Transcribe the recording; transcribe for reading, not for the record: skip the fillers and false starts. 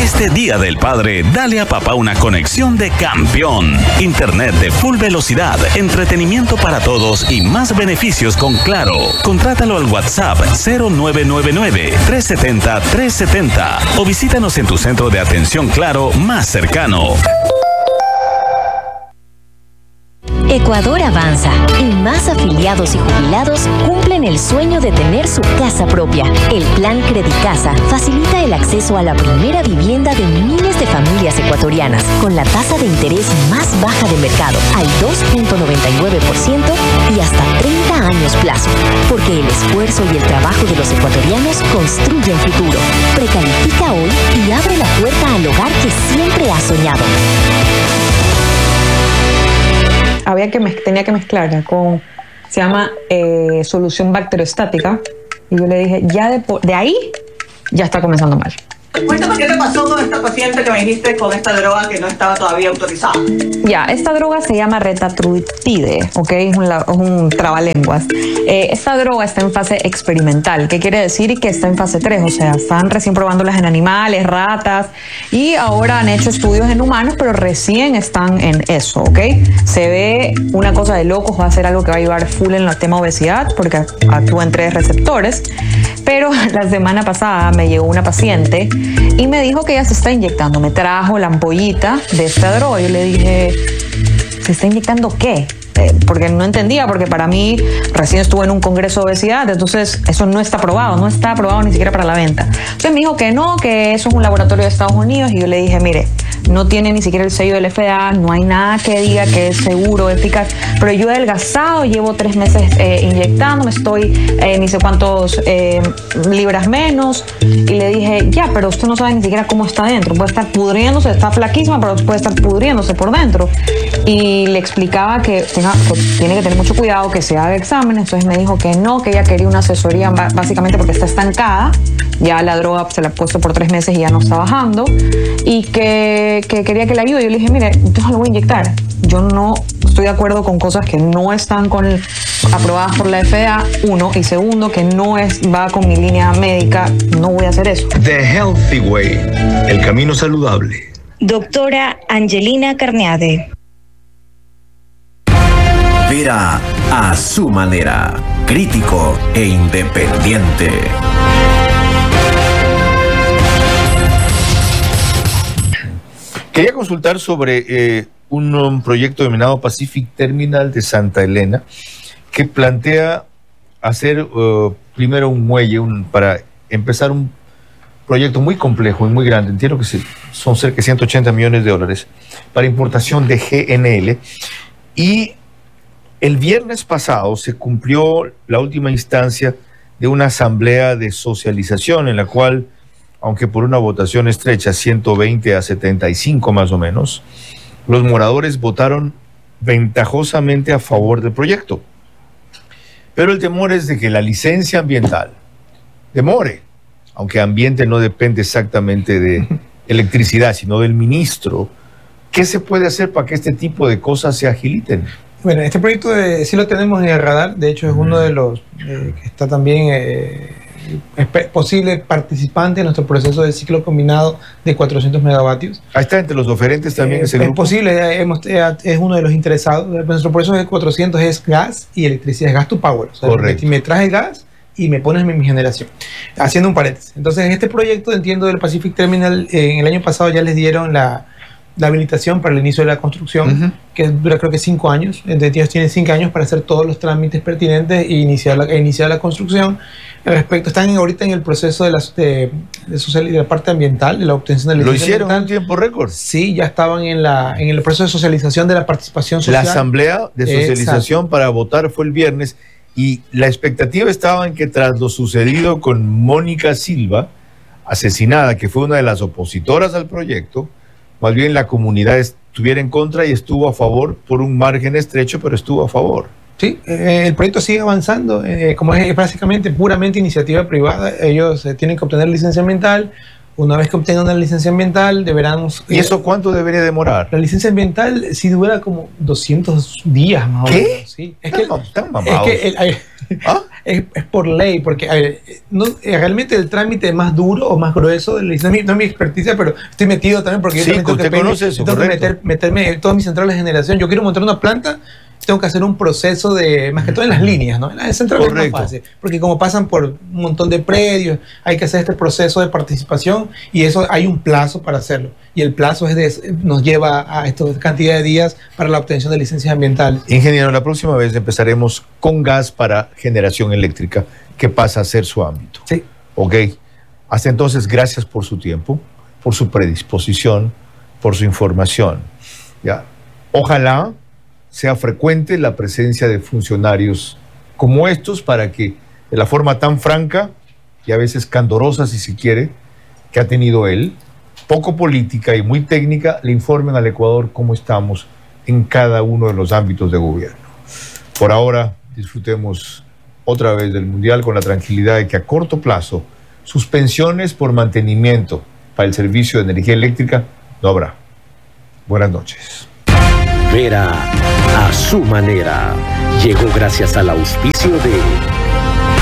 Este Día del Padre, dale a papá una conexión de campeón. Internet de full velocidad, entretenimiento para todos y más beneficios con Claro. Contrátalo al WhatsApp 0999-370-370 o visítanos en tu centro de atención Claro más cercano. Ecuador avanza y más afiliados y jubilados cumplen el sueño de tener su casa propia. El Plan Credicasa facilita el acceso a la primera vivienda de miles de familias ecuatorianas con la tasa de interés más baja del mercado, al 2.99% y hasta 30 años plazo. Porque el esfuerzo y el trabajo de los ecuatorianos construyen futuro. Precalifica hoy y abre la puerta al hogar que siempre has soñado. Tenía que mezclarla con, se llama solución bacteriostática, y yo le dije, ya de ahí ya está comenzando mal. Cuéntame qué te pasó con esta paciente que me dijiste con esta droga que no estaba todavía autorizada. Ya, esta droga se llama retatrutide, ¿ok? Es un trabalenguas. Esta droga está en fase experimental. ¿Qué quiere decir? Que está en fase 3, o sea, están recién probándolas en animales, ratas, y ahora han hecho estudios en humanos, pero recién están en eso, ¿ok? Se ve una cosa de locos, va a ser algo que va a ayudar full en el tema obesidad, porque actúa en 3 receptores. Pero la semana pasada me llegó una paciente y me dijo que ella se está inyectando. Me trajo la ampollita de esta droga. Yo le dije, ¿se está inyectando qué? Porque no entendía, porque para mí recién estuve en un congreso de obesidad, entonces eso no está aprobado, no está aprobado ni siquiera para la venta. Entonces me dijo que no, que eso es un laboratorio de Estados Unidos, y yo le dije, mire, no tiene ni siquiera el sello del FDA, no hay nada que diga que es seguro, eficaz, pero yo he adelgazado, llevo 3 meses inyectándome, estoy ni sé cuántos libras menos, y le dije, ya, pero usted no sabe ni siquiera cómo está dentro, puede estar pudriéndose, está flaquísima, pero puede estar pudriéndose por dentro. Y le explicaba que tiene que tener mucho cuidado, que se haga exámenes. Entonces me dijo que no, que ella quería una asesoría básicamente porque está estancada, ya la droga se la ha puesto por 3 meses y ya no está bajando, y que quería que la ayude. Yo le dije, mire, yo no lo voy a inyectar, yo no estoy de acuerdo con cosas que no están aprobadas por la FDA, 1, y 2, que no va con mi línea médica, no voy a hacer eso. The Healthy Way, el camino saludable. Doctora Angelina Carneade. Vera a su manera, crítico e independiente. Quería consultar sobre un proyecto denominado Pacific Terminal de Santa Elena, que plantea hacer primero un muelle para empezar un proyecto muy complejo y muy grande. Entiendo que son cerca de 180 millones de dólares para importación de GNL. Y el viernes pasado se cumplió la última instancia de una asamblea de socialización en la cual, aunque por una votación estrecha, 120 a 75 más o menos, los moradores votaron ventajosamente a favor del proyecto. Pero el temor es de que la licencia ambiental demore, aunque ambiente no depende exactamente de electricidad, sino del ministro. ¿Qué se puede hacer para que este tipo de cosas se agiliten? Bueno, este proyecto sí lo tenemos en el radar. De hecho, es uno de los que está también posible participante en nuestro proceso de ciclo combinado de 400 megavatios. Ahí está, entre los oferentes también ese grupo. Es posible, es uno de los interesados. Nuestro proceso de 400 es gas y electricidad, es gas to power. O sea, correcto. Me traes gas y me pones mi generación. Haciendo un paréntesis. Entonces, este proyecto, entiendo, del Pacific Terminal, en el año pasado ya les dieron la habilitación para el inicio de la construcción, que dura creo que 5 años. Ellos tienen 5 años para hacer todos los trámites pertinentes e iniciar la construcción. Están ahorita en el proceso de la parte ambiental, de la obtención de la licencia. ¿Lo hicieron en un tiempo récord? Sí, ya estaban en el proceso de socialización de la participación social. La asamblea de socialización para votar fue el viernes, y la expectativa estaba en que tras lo sucedido con Mónica Silva, asesinada, que fue una de las opositoras al proyecto, más bien la comunidad estuviera en contra y estuvo a favor por un margen estrecho, pero estuvo a favor. Sí, el proyecto sigue avanzando, como es básicamente puramente iniciativa privada. Ellos tienen que obtener licencia ambiental. Una vez que obtengan una licencia ambiental, deberán... ¿Y eso cuánto debería demorar? La licencia ambiental sí dura como 200 días más o menos. ¿Qué? Sí. Están mamados. es por ley, porque a ver, realmente el trámite más duro o más grueso de la licencia, no es mi experticia, pero estoy metido también porque Sí, yo también usted conoce eso, tengo que correcto. meterme en todas mis centrales de generación. Yo quiero montar una planta, tengo que hacer un proceso de, más que todo en las líneas, ¿no? En las centrales es Correcto. más fácil, porque como pasan por un montón de predios, hay que hacer este proceso de participación y eso hay un plazo para hacerlo. Y el plazo nos lleva a esta cantidad de días para la obtención de licencias ambientales. Ingeniero, la próxima vez empezaremos con gas para generación eléctrica, que pasa a ser su ámbito. Sí. Ok. Hasta entonces, gracias por su tiempo, por su predisposición, por su información. ¿Ya? Ojalá sea frecuente la presencia de funcionarios como estos para que, de la forma tan franca y a veces candorosa, si se quiere, que ha tenido él, poco política y muy técnica, le informen al Ecuador cómo estamos en cada uno de los ámbitos de gobierno. Por ahora, disfrutemos otra vez del Mundial con la tranquilidad de que a corto plazo suspensiones por mantenimiento para el servicio de energía eléctrica no habrá. Buenas noches. Vera a su manera. Llegó gracias al auspicio de